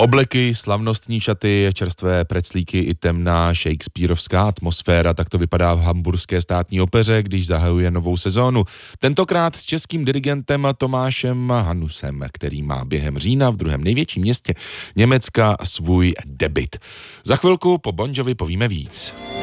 Obleky, slavnostní šaty, čerstvé preclíky i temná shakespearovská atmosféra, tak to vypadá v Hamburské státní opeře, když zahajuje novou sezónu. Tentokrát s českým dirigentem Tomášem Hanusem, který má během října v druhém největším městě Německa svůj debut. Za chvilku po Bon Jovi povíme víc.